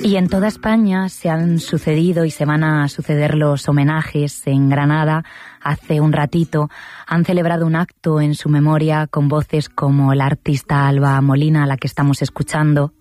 Y en toda España se han sucedido y se van a suceder los homenajes. En Granada, hace un ratito, han celebrado un acto en su memoria con voces como la artista Alba Molina, a la que estamos escuchando,